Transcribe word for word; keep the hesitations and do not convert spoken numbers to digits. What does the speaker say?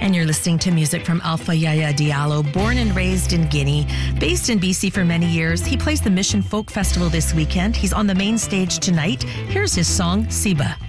And you're listening to music from Alpha Yaya Diallo, born and raised in Guinea. Based in B C for many years, he plays the Mission Folk Festival this weekend. He's on the main stage tonight. Here's his song, Siba.